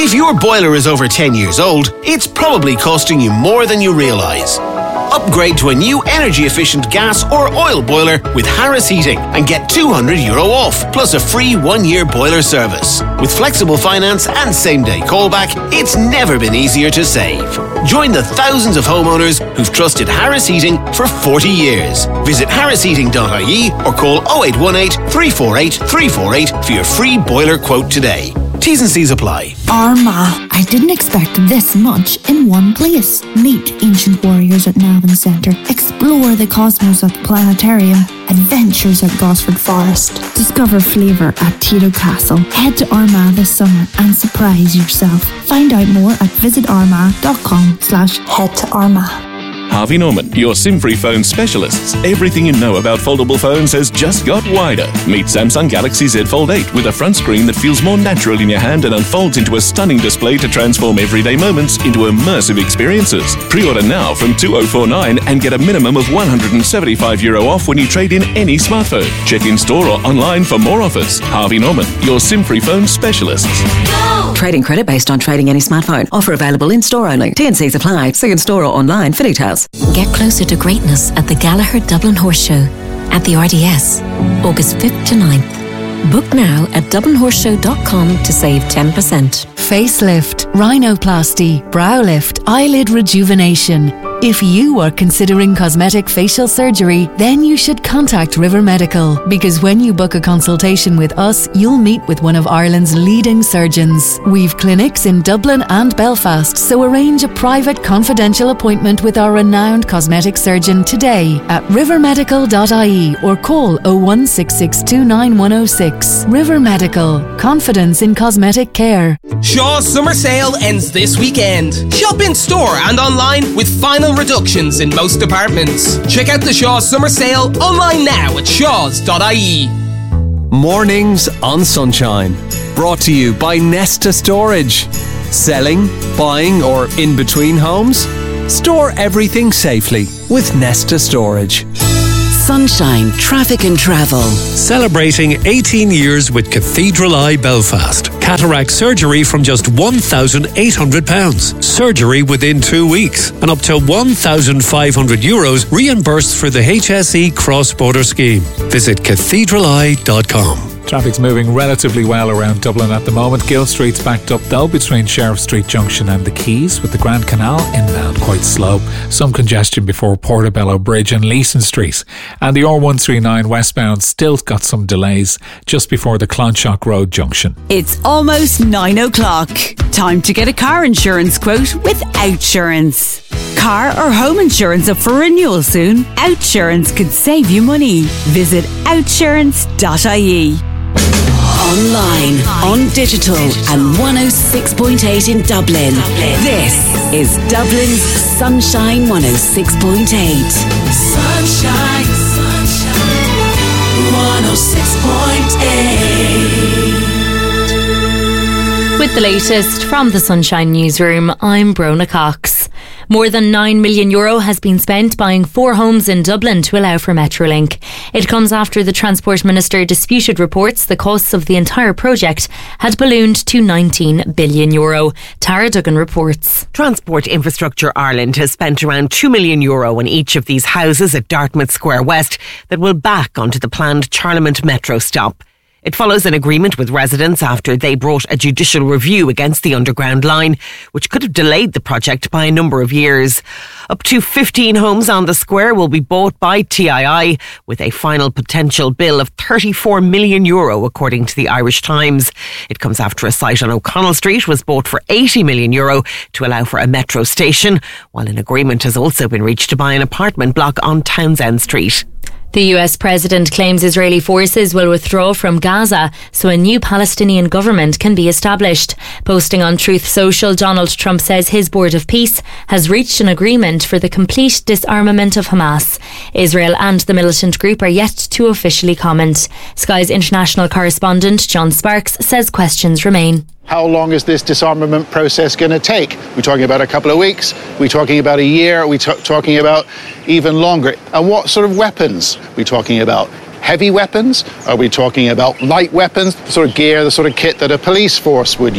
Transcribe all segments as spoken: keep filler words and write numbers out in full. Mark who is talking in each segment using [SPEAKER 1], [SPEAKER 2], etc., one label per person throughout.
[SPEAKER 1] If your boiler is over ten years old, it's probably costing you more than you realise. Upgrade to a new energy-efficient gas or oil boiler with Harris Heating and get two hundred euro off, plus a free one-year boiler service. With flexible finance and same-day callback, it's never been easier to save. Join the thousands of homeowners who've trusted Harris Heating for forty years. Visit harris heating dot I E or call oh eight one eight, three four eight, three four eight for your free boiler quote today. T's and C's apply.
[SPEAKER 2] Armagh. I didn't expect this much in one place. Meet ancient warriors at Navan Centre. Explore the cosmos at the planetarium. Adventures at Gosford Forest. Discover flavour at Tito Castle. Head to Armagh this summer and surprise yourself. Find out more at visitarmagh.com slash head to Armagh.
[SPEAKER 3] Harvey Norman, your SIM-free phone specialists. Everything you know about foldable phones has just got wider. Meet Samsung Galaxy Z Fold eight with a front screen that feels more natural in your hand and unfolds into a stunning display to transform everyday moments into immersive experiences. Pre-order now from two thousand forty-nine and get a minimum of one hundred seventy-five euro off when you trade in any smartphone. Check in store or online for more offers. Harvey Norman, your SIM-free phone specialists.
[SPEAKER 4] Go! Trading credit based on trading any smartphone. Offer available in store only. T and C's apply. See in store or online for details.
[SPEAKER 5] Get closer to greatness at the Gallagher Dublin Horse Show at the R D S, August fifth to ninth. Book now at dublin horse show dot com to save ten percent.
[SPEAKER 6] Facelift, rhinoplasty, brow lift, eyelid rejuvenation. If you are considering cosmetic facial surgery, then you should contact River Medical, because when you book a consultation with us, you'll meet with one of Ireland's leading surgeons. We've clinics in Dublin and Belfast, so arrange a private confidential appointment with our renowned cosmetic surgeon today at river medical dot I E or call oh one six six two nine one oh six. River Medical, confidence in cosmetic care.
[SPEAKER 7] Shaw's summer sale ends this weekend. Shop in store and online with final reductions in most departments. Check out the Shaw's summer sale online now at shaws dot I E.
[SPEAKER 8] Mornings on Sunshine. Brought to you by Nesta Storage. Selling, buying or in between homes? Store everything safely with Nesta Storage.
[SPEAKER 9] Sunshine Traffic and Travel.
[SPEAKER 10] Celebrating eighteen years with Cathedral Eye Belfast. Cataract surgery from just one thousand eight hundred pounds. Surgery within two weeks. And up to one thousand five hundred euros reimbursed for the H S E cross-border scheme. Visit cathedral eye dot com.
[SPEAKER 11] Traffic's moving relatively well around Dublin at the moment. Gill Street's backed up though between Sheriff Street Junction and the Quays, with the Grand Canal inbound quite slow. Some congestion before Portobello Bridge and Leeson Street. And the R one thirty-nine westbound still got some delays just before the Clonshock Road junction.
[SPEAKER 12] It's almost nine o'clock. Time to get a car insurance quote with Outsurance. Car or home insurance up for renewal soon? Outsurance could save you money. Visit outsurance dot I E.
[SPEAKER 9] Online, on digital, and one oh six point eight in Dublin. This is Dublin's Sunshine one oh six point eight.
[SPEAKER 13] Sunshine, sunshine, one oh six point eight.
[SPEAKER 14] With the latest from the Sunshine Newsroom, I'm Brona Cox. More than nine million euro has been spent buying four homes in Dublin to allow for Metrolink. It comes after the Transport Minister disputed reports the costs of the entire project had ballooned to nineteen billion euro. Tara Duggan reports.
[SPEAKER 15] Transport Infrastructure Ireland has spent around two million euro on each of these houses at Dartmouth Square West that will back onto the planned Charlemont Metro stop. It follows an agreement with residents after they brought a judicial review against the underground line, which could have delayed the project by a number of years. Up to fifteen homes on the square will be bought by T I I, with a final potential bill of thirty-four million euro, according to the Irish Times. It comes after a site on O'Connell Street was bought for eighty million euro to allow for a metro station, while an agreement has also been reached to buy an apartment block on Townsend Street.
[SPEAKER 14] The U S president claims Israeli forces will withdraw from Gaza so a new Palestinian government can be established. Posting on Truth Social, Donald Trump says his Board of Peace has reached an agreement for the complete disarmament of Hamas. Israel and the militant group are yet to officially comment. Sky's international correspondent John Sparks says questions remain.
[SPEAKER 16] How long is this disarmament process going to take? We're talking about a couple of weeks. We're talking about a year. We're t- talking about even longer. And what sort of weapons are we talking about? Heavy weapons? Are we talking about light weapons? The sort of gear, the sort of kit that a police force would use?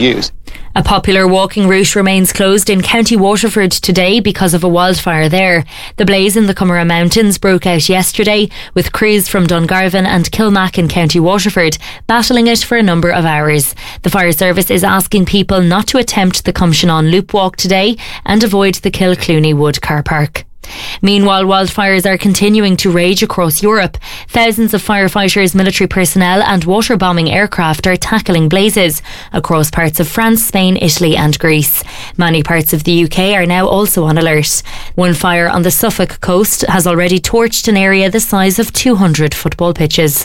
[SPEAKER 14] A popular walking route remains closed in County Waterford today because of a wildfire there. The blaze in the Coomera Mountains broke out yesterday, with crews from Dungarvan and Kilmac in County Waterford battling it for a number of hours. The fire service is asking people not to attempt the Cumshanon Loop Walk today and avoid the Kilclooney Wood car park. Meanwhile, wildfires are continuing to rage across Europe. Thousands of firefighters, military personnel and water-bombing aircraft are tackling blazes across parts of France, Spain, Italy and Greece. Many parts of the U K are now also on alert. One fire on the Suffolk coast has already torched an area the size of two hundred football pitches.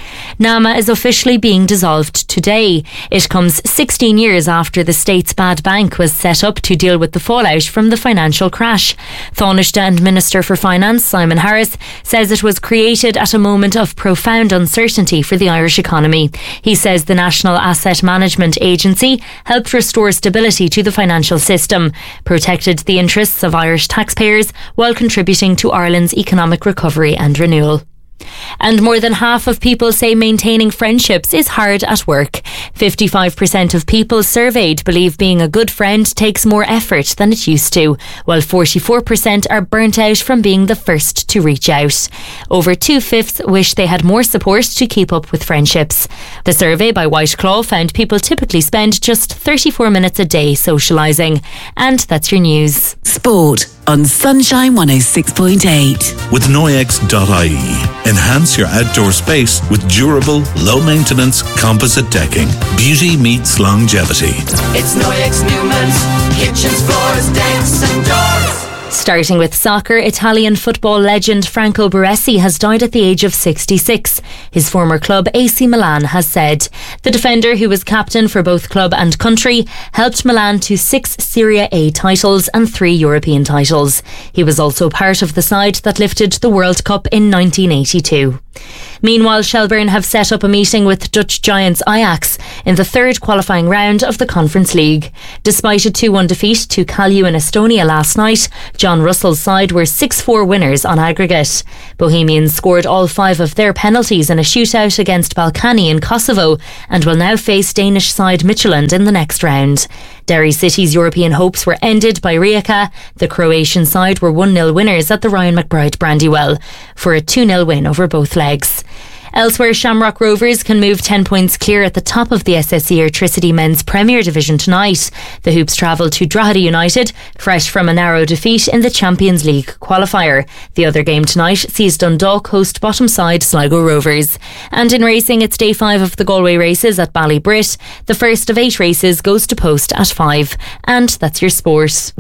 [SPEAKER 14] NAMA is officially being dissolved today. It comes sixteen years after the state's bad bank was set up to deal with the fallout from the financial crash. Taoiseach and Minister for Finance Simon Harris says it was created at a moment of profound uncertainty for the Irish economy. He says the National Asset Management Agency helped restore stability to the financial system, protected the interests of Irish taxpayers while contributing to Ireland's economic recovery and renewal. And more than half of people say maintaining friendships is hard at work. fifty-five percent of people surveyed believe being a good friend takes more effort than it used to, while forty-four percent are burnt out from being the first to reach out. Over two-fifths wish they had more support to keep up with friendships. The survey by White Claw found people typically spend just thirty-four minutes a day socialising. And that's your news.
[SPEAKER 9] Sport on Sunshine one oh six point eight.
[SPEAKER 17] With Noyex dot I E, enhance your outdoor space with durable, low-maintenance composite decking. Beauty meets longevity.
[SPEAKER 13] It's Noyex Newman's kitchens, floors, decks and doors.
[SPEAKER 14] Starting with soccer, Italian football legend Franco Baresi has died at the age of sixty-six. His former club A C Milan has said. The defender, who was captain for both club and country, helped Milan to six Serie A titles and three European titles. He was also part of the side that lifted the World Cup in nineteen eighty-two. Meanwhile, Shelbourne have set up a meeting with Dutch giants Ajax in the third qualifying round of the Conference League. Despite a two one defeat to Kalju in Estonia last night, John Russell's side were six four winners on aggregate. Bohemians scored all five of their penalties in a shootout against Balkany in Kosovo and will now face Danish side Midtjylland in the next round. Derry City's European hopes were ended by Rijeka. The Croatian side were one nil winners at the Ryan McBride Brandywell for a two nil win over both legs. Elsewhere, Shamrock Rovers can move ten points clear at the top of the S S E Airtricity Men's Premier Division tonight. The Hoops travel to Drogheda United, fresh from a narrow defeat in the Champions League qualifier. The other game tonight sees Dundalk host bottom side Sligo Rovers. And in racing, it's day five of the Galway races at Ballybrit. The first of eight races goes to post at five. And that's your sport.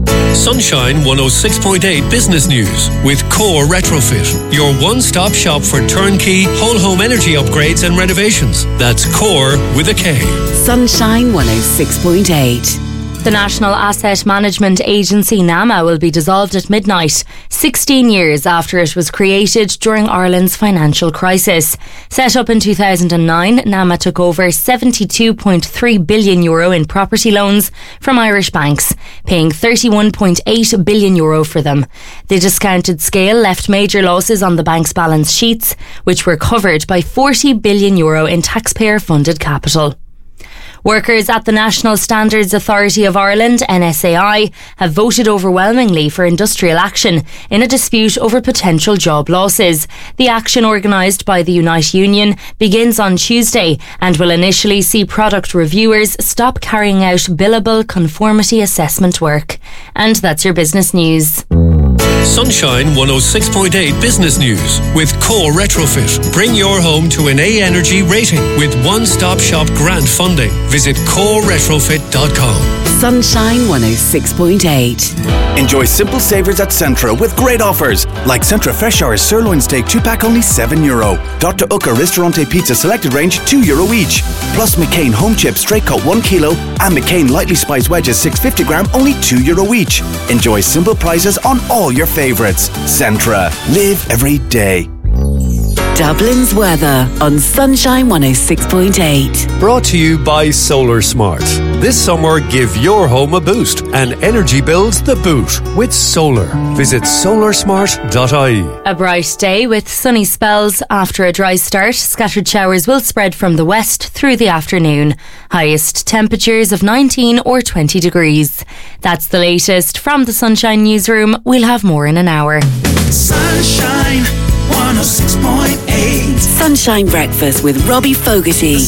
[SPEAKER 10] Sunshine one oh six point eight Business News with Core Retrofit, your one-stop shop for turnkey whole home energy upgrades and renovations. That's Core with a K.
[SPEAKER 9] Sunshine one oh six point eight.
[SPEAKER 14] The National Asset Management Agency NAMA will be dissolved at midnight, sixteen years after it was created during Ireland's financial crisis. Set up in two thousand nine, NAMA took over seventy-two point three billion euro in property loans from Irish banks, paying thirty-one point eight billion euro for them. The discounted scale left major losses on the bank's balance sheets, which were covered by forty billion euro in taxpayer-funded capital. Workers at the National Standards Authority of Ireland, N S A I, have voted overwhelmingly for industrial action in a dispute over potential job losses. The action, organised by the Unite Union, begins on Tuesday and will initially see product reviewers stop carrying out billable conformity assessment work. And that's your business news.
[SPEAKER 10] Sunshine one oh six point eight Business News with Core Retrofit. Bring your home to an A Energy rating with one-stop shop grant funding. Visit core retrofit dot com.
[SPEAKER 9] Sunshine one oh six point eight.
[SPEAKER 18] Enjoy simple savers at Centra with great offers like Centra Fresh Hours Sirloin Steak two pack only seven euro. Doctor Ucker Ristorante Pizza Selected Range two euro each. Plus McCain Home Chips Straight Cut one kilo and McCain Lightly Spiced Wedges six hundred fifty gram only two euro each. Enjoy simple prices on all your favourites. Centra. Live every day.
[SPEAKER 9] Dublin's weather on Sunshine one oh six point eight.
[SPEAKER 10] Brought to you by Solar Smart. This summer, give your home a boost and energy bills the boot with solar. Visit solar smart dot I E.
[SPEAKER 14] A bright day with sunny spells after a dry start. Scattered showers will spread from the west through the afternoon. Highest temperatures of nineteen or twenty degrees. That's the latest from the Sunshine Newsroom. We'll have more in an hour.
[SPEAKER 9] Sunshine one oh six point eight. Sunshine Breakfast with Robbie Fogarty.